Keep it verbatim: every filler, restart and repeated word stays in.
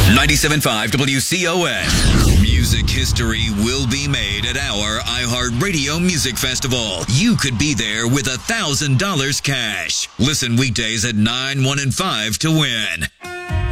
ninety-seven point five W C O N. Music history will be made at our iHeartRadio Music Festival. You could be there with a thousand dollars cash. Listen weekdays at nine, one, and five to win.